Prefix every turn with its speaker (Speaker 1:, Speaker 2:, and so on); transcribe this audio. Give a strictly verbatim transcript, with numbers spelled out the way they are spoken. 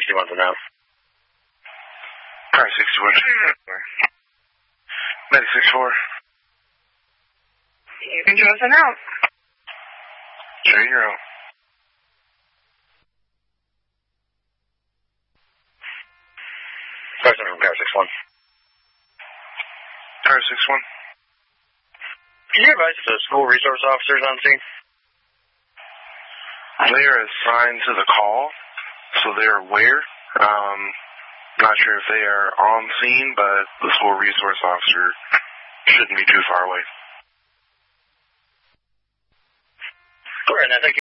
Speaker 1: sixty-one for now.
Speaker 2: Tower sixty-one. Medic six four.
Speaker 3: You can join us now.
Speaker 2: Sure, you're on.
Speaker 1: Question from Tower six one.
Speaker 2: Tower six one.
Speaker 1: Can you advise the school resource officers on scene?
Speaker 2: They are assigned to the call, so they're aware. Um, not sure if they are on scene, but the school resource officer shouldn't be too far away.
Speaker 1: All right, now thank you.